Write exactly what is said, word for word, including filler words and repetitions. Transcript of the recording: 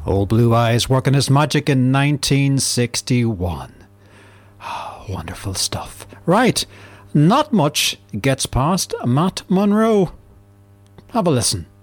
Old Blue Eyes working his magic in nineteen sixty-one. Oh, wonderful stuff. Right, not much gets past Matt Monro. Have a listen.